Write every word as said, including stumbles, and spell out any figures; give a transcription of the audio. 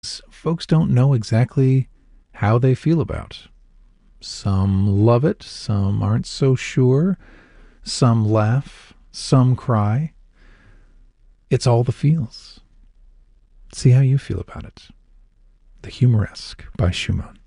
folks don't know exactly how they feel about. Some love it, some aren't so sure, some laugh, some cry. It's all the feels. See how you feel about it. The Humoresque by Schumann.